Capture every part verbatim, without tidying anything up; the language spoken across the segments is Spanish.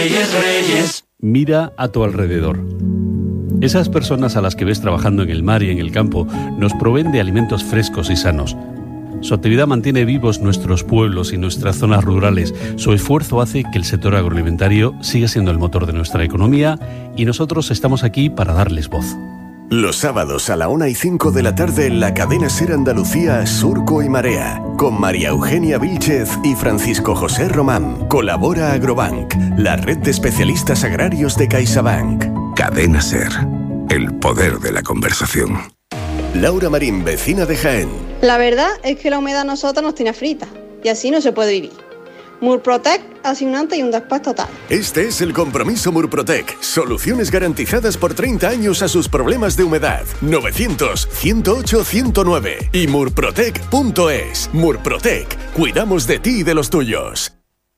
Reyes, Reyes. Mira a tu alrededor. Esas personas a las que ves trabajando en el mar y en el campo nos proveen de alimentos frescos y sanos. Su actividad mantiene vivos nuestros pueblos y nuestras zonas rurales. Su esfuerzo hace que el sector agroalimentario siga siendo el motor de nuestra economía y nosotros estamos aquí para darles voz. Los sábados a la una y cinco de la tarde en la cadena SER Andalucía, Surco y Marea, con María Eugenia Vílchez y Francisco José Román. Colabora Agrobank, la red de especialistas agrarios de CaixaBank. Cadena SER, el poder de la conversación. Laura Marín, vecina de Jaén. La verdad es que la humedad a nosotros nos tiene frita y así no se puede vivir. Murprotec hace un antes y un después total. Este es el compromiso Murprotec. Soluciones garantizadas por treinta años a sus problemas de humedad. novecientos, ciento ocho, ciento nueve y murprotec punto es. Murprotec. Cuidamos de ti y de los tuyos.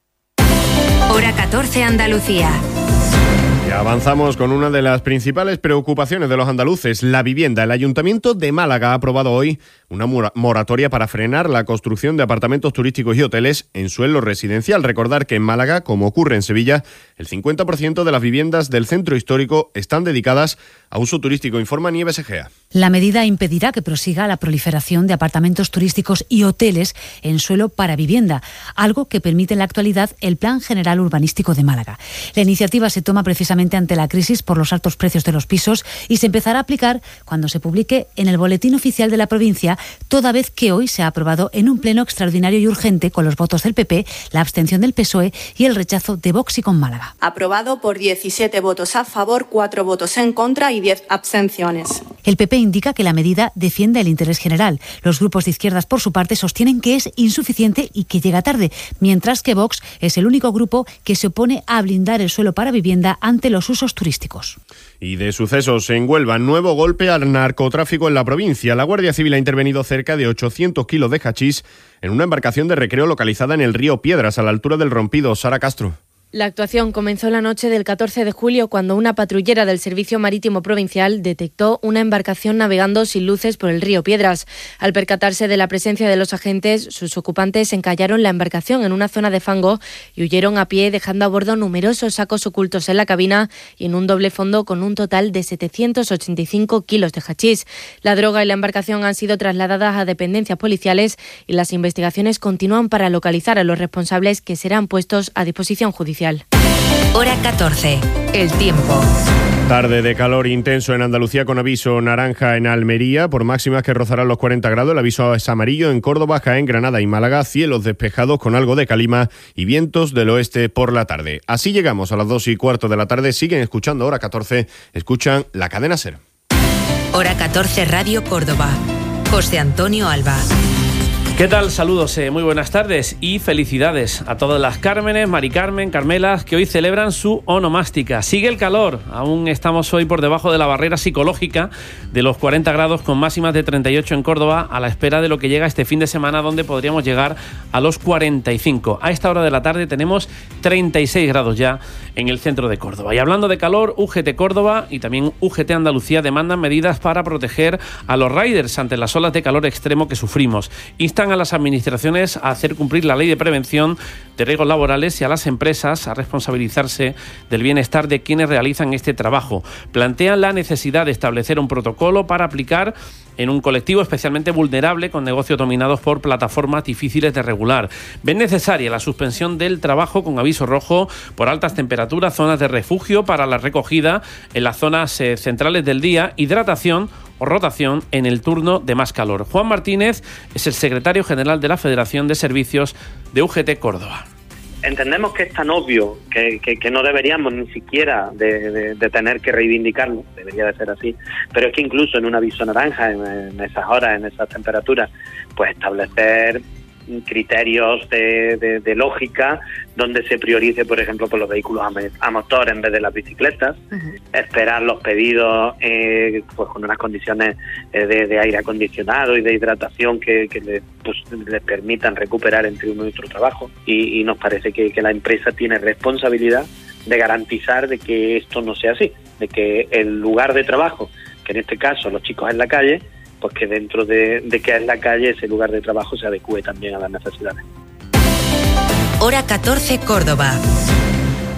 Hora catorce Andalucía. Y avanzamos con una de las principales preocupaciones de los andaluces, la vivienda. El Ayuntamiento de Málaga ha aprobado hoy una moratoria para frenar la construcción de apartamentos turísticos y hoteles en suelo residencial. Recordar que en Málaga, como ocurre en Sevilla, el cincuenta por ciento de las viviendas del centro histórico están dedicadas a uso turístico, informa Nieves Egea. La medida impedirá que prosiga la proliferación de apartamentos turísticos y hoteles en suelo para vivienda, algo que permite en la actualidad el Plan General Urbanístico de Málaga. La iniciativa se toma precisamente ante la crisis por los altos precios de los pisos y se empezará a aplicar cuando se publique en el Boletín Oficial de la provincia, toda vez que hoy se ha aprobado en un pleno extraordinario y urgente con los votos del P P, la abstención del P S O E y el rechazo de Vox y Con Málaga. Aprobado por diecisiete votos a favor, cuatro votos en contra y diez abstenciones. El P P indica que la medida defiende el interés general. Los grupos de izquierdas, por su parte, sostienen que es insuficiente y que llega tarde, mientras que Vox es el único grupo que se opone a blindar el suelo para vivienda ante los usos turísticos. Y de sucesos en Huelva, nuevo golpe al narcotráfico en la provincia. La Guardia Civil ha intervenido cerca de ochocientos kilos de hachís en una embarcación de recreo localizada en el río Piedras, a la altura del Rompido. Sara Castro. La actuación comenzó la noche del catorce de julio cuando una patrullera del Servicio Marítimo Provincial detectó una embarcación navegando sin luces por el río Piedras. Al percatarse de la presencia de los agentes, sus ocupantes encallaron la embarcación en una zona de fango y huyeron a pie, dejando a bordo numerosos sacos ocultos en la cabina y en un doble fondo con un total de setecientos ochenta y cinco kilos de hachís. La droga y la embarcación han sido trasladadas a dependencias policiales y las investigaciones continúan para localizar a los responsables, que serán puestos a disposición judicial. Hora catorce. El tiempo. Tarde de calor intenso en Andalucía con aviso naranja en Almería por máximas que rozarán los cuarenta grados. El aviso es amarillo en Córdoba, Jaén, Granada y Málaga. Cielos despejados con algo de calima y vientos del oeste por la tarde. Así llegamos a las dos y cuarto de la tarde. Siguen escuchando Hora catorce. Escuchan la cadena SER. Hora catorce Radio Córdoba. José Antonio Alba. ¿Qué tal? Saludos, eh, muy buenas tardes y felicidades a todas las Cármenes, Mari Carmen, Carmelas que hoy celebran su onomástica. Sigue el calor, aún estamos hoy por debajo de la barrera psicológica de los cuarenta grados, con máximas de treinta y ocho en Córdoba, a la espera de lo que llega este fin de semana, donde podríamos llegar a los cuarenta y cinco. A esta hora de la tarde tenemos treinta y seis grados ya en el centro de Córdoba. Y hablando de calor, U G T Córdoba y también U G T Andalucía demandan medidas para proteger a los riders ante las olas de calor extremo que sufrimos. Instan a las administraciones a hacer cumplir la ley de prevención de riesgos laborales y a las empresas a responsabilizarse del bienestar de quienes realizan este trabajo. Plantean la necesidad de establecer un protocolo para aplicar en un colectivo especialmente vulnerable, con negocios dominados por plataformas difíciles de regular. Ven necesaria la suspensión del trabajo con aviso rojo por altas temperaturas, zonas de refugio para la recogida en las zonas eh, centrales del día, hidratación o rotación en el turno de más calor. Juan Martínez es el secretario general de la Federación de Servicios de U G T Córdoba. Entendemos que es tan obvio que, que, que no deberíamos ni siquiera de, de, de tener que reivindicarlo, debería de ser así, pero es que incluso en un aviso naranja, en, en esas horas, en esas temperaturas, pues establecer criterios de, de, de lógica donde se priorice, por ejemplo, por los vehículos a, me, a motor en vez de las bicicletas, uh-huh. esperar los pedidos eh, pues con unas condiciones eh, de, de aire acondicionado y de hidratación que, que le, pues, les permitan recuperar entre uno y otro trabajo, y, y nos parece que, que la empresa tiene responsabilidad de garantizar de que esto no sea así, de que el lugar de trabajo, que en este caso los chicos en la calle, pues que dentro de, de que es la calle, ese lugar de trabajo se adecúe también a las necesidades. Hora catorce Córdoba.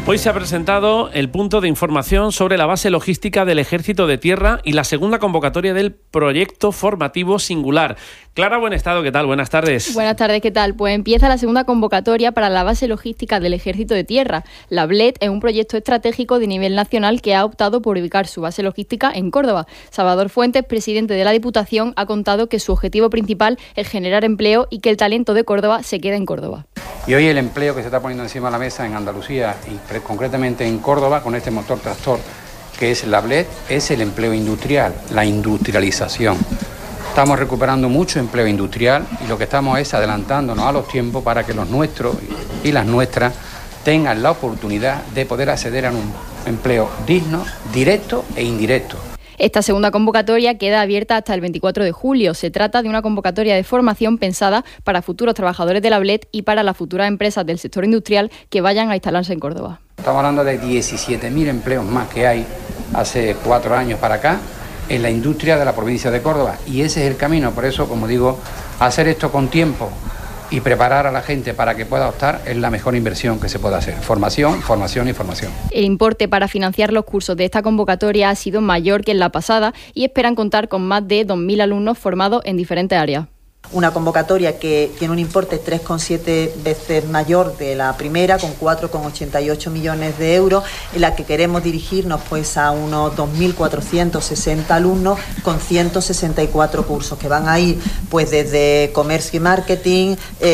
Hoy se ha presentado el punto de información sobre la base logística del Ejército de Tierra y la segunda convocatoria del proyecto formativo Singular. Clara Buenestado, ¿qué tal? Buenas tardes. Buenas tardes, ¿qué tal? Pues empieza la segunda convocatoria para la base logística del Ejército de Tierra. La B L E T es un proyecto estratégico de nivel nacional que ha optado por ubicar su base logística en Córdoba. Salvador Fuentes, presidente de la Diputación, ha contado que su objetivo principal es generar empleo y que el talento de Córdoba se quede en Córdoba. Y hoy el empleo que se está poniendo encima de la mesa en Andalucía y concretamente en Córdoba con este motor tractor que es la B L E T es el empleo industrial, la industrialización. Estamos recuperando mucho empleo industrial y lo que estamos es adelantándonos a los tiempos para que los nuestros y las nuestras tengan la oportunidad de poder acceder a un empleo digno, directo e indirecto. Esta segunda convocatoria queda abierta hasta el veinticuatro de julio. Se trata de una convocatoria de formación pensada para futuros trabajadores de la B L E T y para las futuras empresas del sector industrial que vayan a instalarse en Córdoba. Estamos hablando de diecisiete mil empleos más que hay hace cuatro años para acá en la industria de la provincia de Córdoba. Y ese es el camino. Por eso, como digo, hacer esto con tiempo y preparar a la gente para que pueda optar es la mejor inversión que se puede hacer. Formación, formación y formación. El importe para financiar los cursos de esta convocatoria ha sido mayor que en la pasada y esperan contar con más de dos mil alumnos formados en diferentes áreas. Una convocatoria que tiene un importe tres coma siete veces mayor de la primera, con cuatro coma ochenta y ocho millones de euros, en la que queremos dirigirnos pues a unos dos mil cuatrocientos sesenta alumnos con ciento sesenta y cuatro cursos que van a ir pues desde comercio y marketing,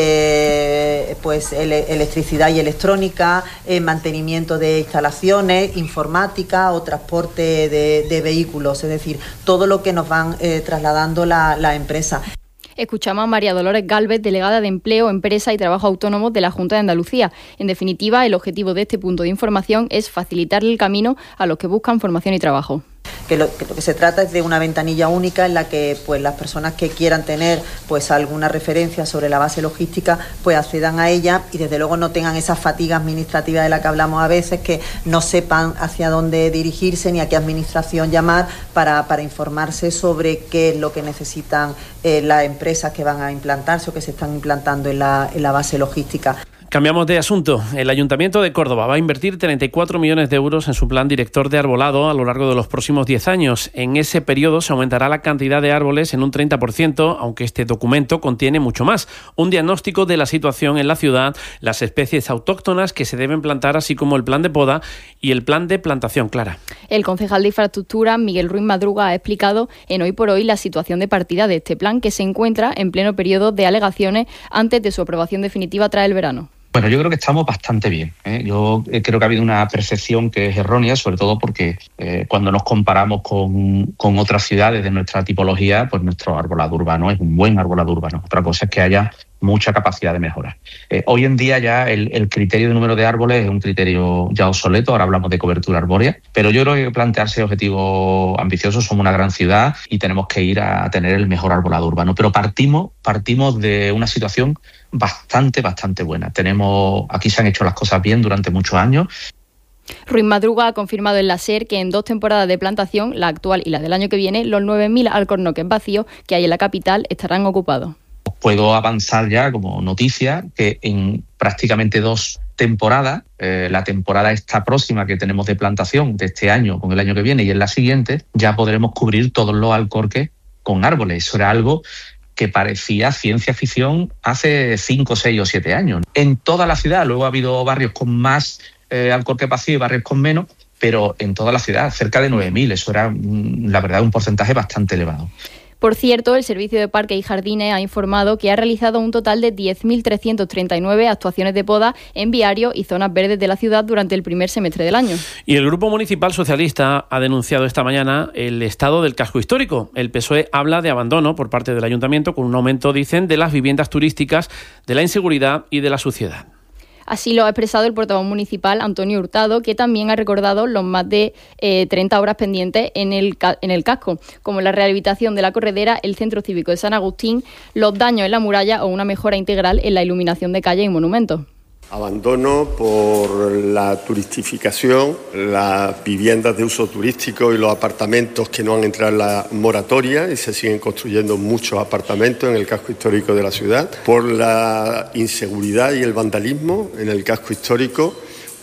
eh, pues ele- electricidad y electrónica, eh, mantenimiento de instalaciones, informática o transporte de, de vehículos, es decir, todo lo que nos van eh, trasladando la, la empresa. Escuchamos a María Dolores Gálvez, delegada de Empleo, Empresa y Trabajo Autónomos de la Junta de Andalucía. En definitiva, el objetivo de este punto de información es facilitarle el camino a los que buscan formación y trabajo. Que lo, que lo que se trata es de una ventanilla única en la que pues las personas que quieran tener pues alguna referencia sobre la base logística pues accedan a ella y desde luego no tengan esa fatiga administrativa de la que hablamos a veces, que no sepan hacia dónde dirigirse ni a qué administración llamar para, para informarse sobre qué es lo que necesitan eh, las empresas que van a implantarse o que se están implantando en la, en la base logística. Cambiamos de asunto. El Ayuntamiento de Córdoba va a invertir treinta y cuatro millones de euros en su plan director de arbolado a lo largo de los próximos diez años. En ese periodo se aumentará la cantidad de árboles en un treinta por ciento, aunque este documento contiene mucho más. Un diagnóstico de la situación en la ciudad, las especies autóctonas que se deben plantar, así como el plan de poda y el plan de plantación. Clara. El concejal de Infraestructura, Miguel Ruiz Madruga, ha explicado en Hoy por Hoy la situación de partida de este plan, que se encuentra en pleno periodo de alegaciones antes de su aprobación definitiva tras el verano. Bueno, yo creo que estamos bastante bien, ¿eh? Yo creo que ha habido una percepción que es errónea, sobre todo porque eh, cuando nos comparamos con, con otras ciudades de nuestra tipología, pues nuestro arbolado urbano es un buen arbolado urbano. Otra cosa es que haya mucha capacidad de mejora. Eh, hoy en día ya el, el criterio de número de árboles es un criterio ya obsoleto, ahora hablamos de cobertura arbórea, pero yo creo que plantearse objetivos ambiciosos, somos una gran ciudad y tenemos que ir a tener el mejor arbolado urbano, pero partimos, partimos de una situación bastante, bastante buena. Tenemos, aquí se han hecho las cosas bien durante muchos años. Ruiz Madruga ha confirmado en la SER que en dos temporadas de plantación, la actual y la del año que viene, los nueve mil alcornoques vacíos que hay en la capital estarán ocupados. Puedo avanzar ya como noticia que en prácticamente dos temporadas, eh, la temporada esta próxima que tenemos de plantación de este año con el año que viene y en la siguiente, ya podremos cubrir todos los alcorques con árboles. Eso era algo que parecía ciencia ficción hace cinco, seis o siete años. En toda la ciudad, luego ha habido barrios con más eh, alcorque vacío y barrios con menos, pero en toda la ciudad, cerca de nueve mil. Eso era, la verdad, un porcentaje bastante elevado. Por cierto, el Servicio de Parques y Jardines ha informado que ha realizado un total de diez mil trescientas treinta y nueve actuaciones de poda en viarios y zonas verdes de la ciudad durante el primer semestre del año. Y el Grupo Municipal Socialista ha denunciado esta mañana el estado del casco histórico. El P S O E habla de abandono por parte del Ayuntamiento con un aumento, dicen, de las viviendas turísticas, de la inseguridad y de la suciedad. Así lo ha expresado el portavoz municipal Antonio Hurtado, que también ha recordado los más de eh, treinta obras pendientes en el, en el casco, como la rehabilitación de la corredera, el Centro Cívico de San Agustín, los daños en la muralla o una mejora integral en la iluminación de calles y monumentos. Abandono por la turistificación, las viviendas de uso turístico y los apartamentos que no han entrado en la moratoria y se siguen construyendo muchos apartamentos en el casco histórico de la ciudad, por la inseguridad y el vandalismo en el casco histórico,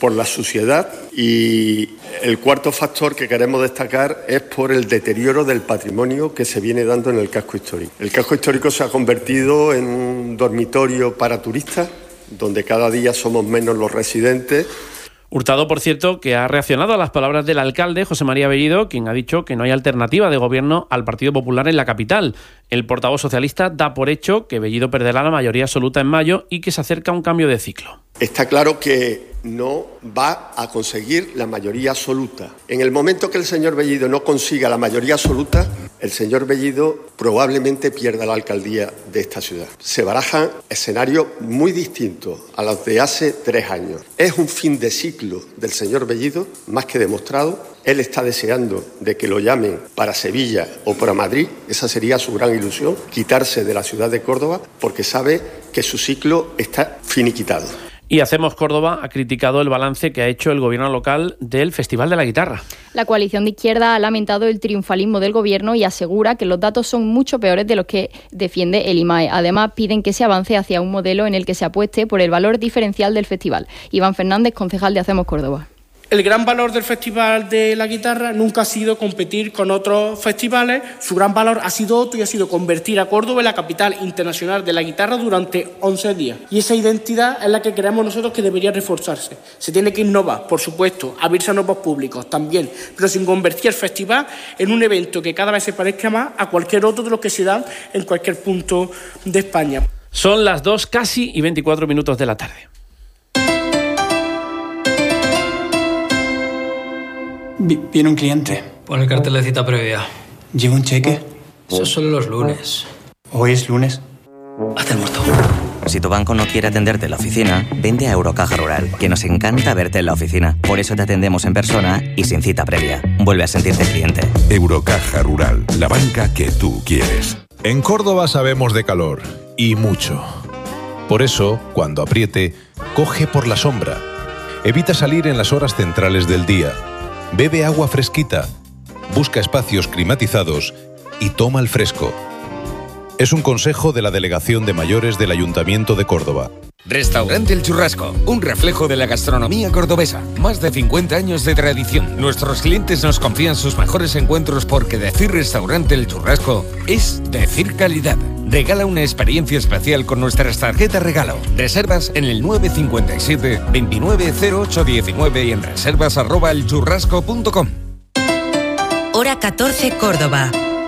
por la suciedad, y el cuarto factor que queremos destacar es por el deterioro del patrimonio que se viene dando en el casco histórico. El casco histórico se ha convertido en un dormitorio para turistas, donde cada día somos menos los residentes. Hurtado, por cierto, que ha reaccionado a las palabras del alcalde José María Bellido, quien ha dicho que no hay alternativa de gobierno al Partido Popular en la capital. El portavoz socialista da por hecho que Bellido perderá la mayoría absoluta en mayo y que se acerca un cambio de ciclo. Está claro que no va a conseguir la mayoría absoluta. En el momento que el señor Bellido no consiga la mayoría absoluta, el señor Bellido probablemente pierda la alcaldía de esta ciudad. Se barajan escenarios muy distintos a los de hace tres años. Es un fin de ciclo del señor Bellido, más que demostrado. Él está deseando de que lo llamen para Sevilla o para Madrid. Esa sería su gran ilusión, quitarse de la ciudad de Córdoba, porque sabe que su ciclo está finiquitado. Y Hacemos Córdoba ha criticado el balance que ha hecho el gobierno local del Festival de la Guitarra. La coalición de izquierda ha lamentado el triunfalismo del gobierno y asegura que los datos son mucho peores de los que defiende el I M A E. Además, piden que se avance hacia un modelo en el que se apueste por el valor diferencial del festival. Iván Fernández, concejal de Hacemos Córdoba. El gran valor del Festival de la Guitarra nunca ha sido competir con otros festivales. Su gran valor ha sido otro y ha sido convertir a Córdoba en la capital internacional de la guitarra durante once días. Y esa identidad es la que creemos nosotros que debería reforzarse. Se tiene que innovar, por supuesto, abrirse a nuevos públicos también, pero sin convertir el festival en un evento que cada vez se parezca más a cualquier otro de los que se dan en cualquier punto de España. Son las dos casi y veinticuatro minutos de la tarde. Viene un cliente. Pon el cartel de cita previa. ¿Lleva un cheque? Eso es solo los lunes. ¿Hoy es lunes? Hazte el muerto. Si tu banco no quiere atenderte en la oficina, vende a Eurocaja Rural, que nos encanta verte en la oficina. Por eso te atendemos en persona y sin cita previa. Vuelve a sentirte cliente. Eurocaja Rural, la banca que tú quieres. En Córdoba sabemos de calor, y mucho. Por eso, cuando apriete, coge por la sombra. Evita salir en las horas centrales del día. Bebe agua fresquita, busca espacios climatizados y toma el fresco. Es un consejo de la Delegación de Mayores del Ayuntamiento de Córdoba. Restaurante El Churrasco, un reflejo de la gastronomía cordobesa. Más de cincuenta años de tradición. Nuestros clientes nos confían sus mejores encuentros porque decir Restaurante El Churrasco es decir calidad. Regala una experiencia especial con nuestras tarjetas regalo. Reservas en el nueve cinco siete, veintinueve cero ocho diecinueve y en reservas arroba elchurrasco punto com. Hora catorce, Córdoba.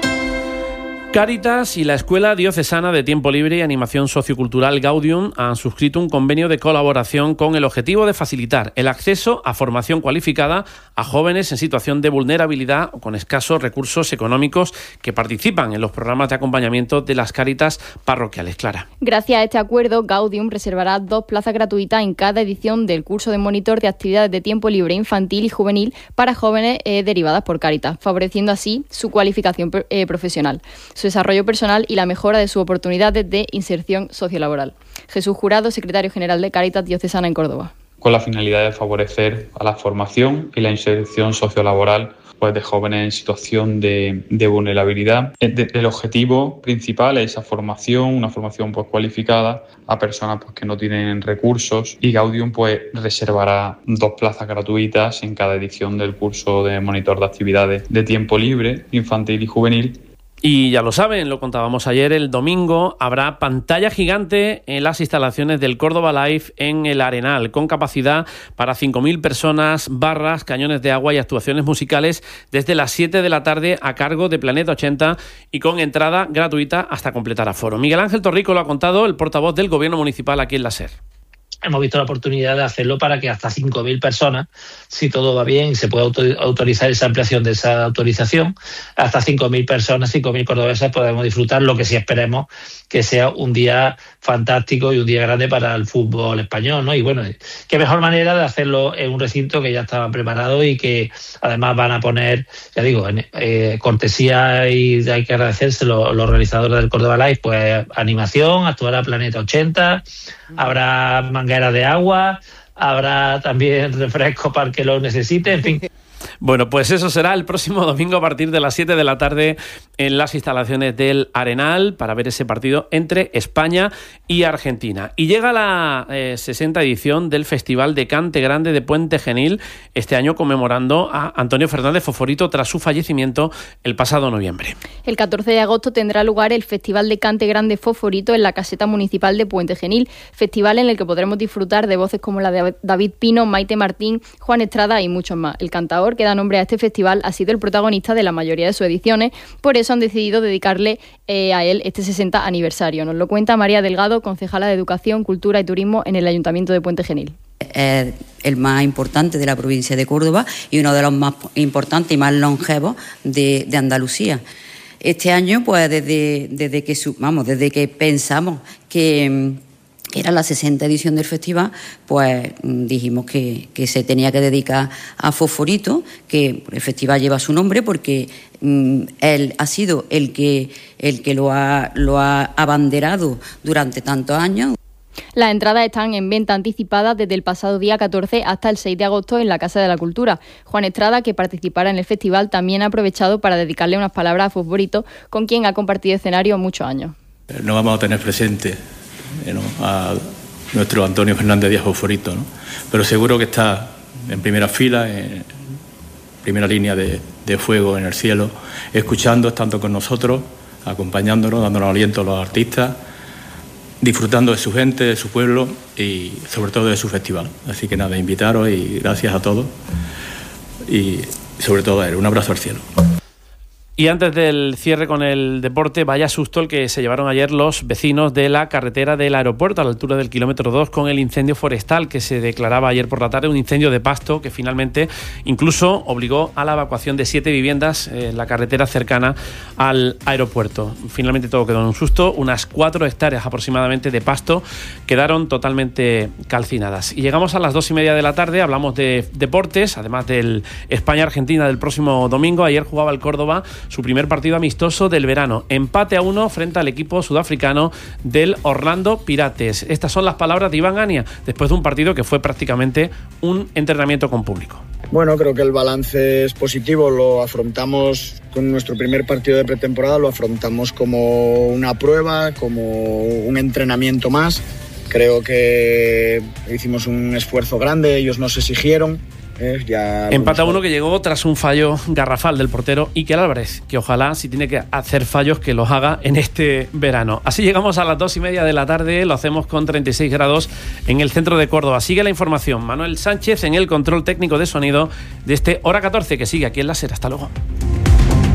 Cáritas y la Escuela Diocesana de Tiempo Libre y Animación Sociocultural Gaudium han suscrito un convenio de colaboración con el objetivo de facilitar el acceso a formación cualificada a jóvenes en situación de vulnerabilidad o con escasos recursos económicos que participan en los programas de acompañamiento de las Cáritas parroquiales. Clara. Gracias a este acuerdo, Gaudium reservará dos plazas gratuitas en cada edición del curso de monitor de actividades de tiempo libre infantil y juvenil para jóvenes eh, derivadas por Cáritas, favoreciendo así su cualificación eh, profesional, su desarrollo personal y la mejora de sus oportunidades de inserción sociolaboral. Jesús Jurado, secretario general de Cáritas Diocesana en Córdoba. Con la finalidad de favorecer a la formación y la inserción sociolaboral pues, de jóvenes en situación de, de vulnerabilidad. El, el objetivo principal es esa formación, una formación pues, cualificada a personas pues, que no tienen recursos, y Gaudium pues, reservará dos plazas gratuitas en cada edición del curso de monitor de actividades de tiempo libre, infantil y juvenil. Y ya lo saben, lo contábamos ayer, el domingo habrá pantalla gigante en las instalaciones del Córdoba Live en el Arenal, con capacidad para cinco mil personas, barras, cañones de agua y actuaciones musicales desde las siete de la tarde a cargo de Planeta ochenta y con entrada gratuita hasta completar aforo. Miguel Ángel Torrico lo ha contado, el portavoz del Gobierno Municipal aquí en la SER. Hemos visto la oportunidad de hacerlo para que hasta cinco mil personas, si todo va bien y se puede autorizar esa ampliación de esa autorización, hasta cinco mil personas, cinco mil cordobeses podemos disfrutar, lo que sí esperemos que sea un día fantástico y un día grande para el fútbol español, ¿no? Y bueno, qué mejor manera de hacerlo en un recinto que ya estaba preparado y que además van a poner, ya digo, en, eh, cortesía, y hay que agradecérselo los realizadores del Córdoba Live, pues animación, actuará Planeta ochenta, habrá mangueras de agua, habrá también refresco para el que lo necesite, en fin. Bueno, pues eso será el próximo domingo a partir de las siete de la tarde en las instalaciones del Arenal para ver ese partido entre España y Argentina. Y llega la eh, sesenta edición del Festival de Cante Grande de Puente Genil, este año conmemorando a Antonio Fernández Foforito tras su fallecimiento el pasado noviembre. El catorce de agosto tendrá lugar el Festival de Cante Grande Foforito en la caseta municipal de Puente Genil, festival en el que podremos disfrutar de voces como la de David Pino, Maite Martín, Juan Estrada y muchos más. El cantador que da nombre a este festival ha sido el protagonista de la mayoría de sus ediciones, por eso han decidido dedicarle eh, a él este sesenta aniversario. Nos lo cuenta María Delgado, concejala de Educación, Cultura y Turismo en el Ayuntamiento de Puente Genil. Es el más importante de la provincia de Córdoba y uno de los más importantes y más longevos de, de Andalucía. Este año, pues desde, desde, que, vamos, desde que pensamos que, que era la sesenta edición del festival, pues dijimos que, que se tenía que dedicar a Fosforito, que el festival lleva su nombre porque mm, él ha sido el que, el que lo, ha, lo ha abanderado durante tantos años. Las entradas están en venta anticipada desde el pasado día catorce hasta el seis de agosto en la Casa de la Cultura. Juan Estrada, que participará en el festival, también ha aprovechado para dedicarle unas palabras a Fosforito, con quien ha compartido escenario muchos años. No vamos a tener presente ¿no? a nuestro Antonio Fernández Díaz Fosforito, ¿no? Pero seguro que está en primera fila, en primera línea de, de fuego en el cielo, escuchando, estando con nosotros, acompañándonos, dándonos aliento a los artistas, disfrutando de su gente, de su pueblo y sobre todo de su festival. Así que nada, invitaros y gracias a todos y sobre todo a él, un abrazo al cielo. Y antes del cierre con el deporte, vaya susto el que se llevaron ayer los vecinos de la carretera del aeropuerto a la altura del kilómetro dos con el incendio forestal que se declaraba ayer por la tarde, un incendio de pasto que finalmente incluso obligó a la evacuación de siete viviendas en la carretera cercana al aeropuerto. Finalmente todo quedó en un susto, unas cuatro hectáreas aproximadamente de pasto quedaron totalmente calcinadas. Y llegamos a las dos y media de la tarde, hablamos de deportes, además del España-Argentina del próximo domingo. Ayer jugaba el Córdoba su primer partido amistoso del verano. Empate a uno frente al equipo sudafricano del Orlando Pirates. Estas son las palabras de Iván Ania después de un partido que fue prácticamente un entrenamiento con público. Bueno, creo que el balance es positivo. Lo afrontamos con nuestro primer partido de pretemporada, lo afrontamos como una prueba, como un entrenamiento más. Creo que hicimos un esfuerzo grande, ellos nos exigieron. Eh, ya Empate a uno que llegó tras un fallo garrafal del portero Iker Álvarez, que ojalá, si tiene que hacer fallos, que los haga en este verano. Así llegamos a las dos y media de la tarde, lo hacemos con treinta y seis grados en el centro de Córdoba. Sigue la información, Manuel Sánchez en el control técnico de sonido de este Hora catorce, que sigue aquí en la SER. Hasta luego.